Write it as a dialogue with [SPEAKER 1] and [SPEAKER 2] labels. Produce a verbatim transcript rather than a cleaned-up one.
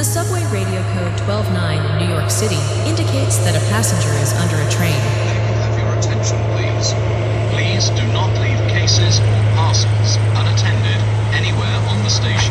[SPEAKER 1] The subway radio code twelve nine in New York City indicates that a passenger is under a train.
[SPEAKER 2] May we have your attention, please? Please do not leave cases or parcels unattended anywhere on the station.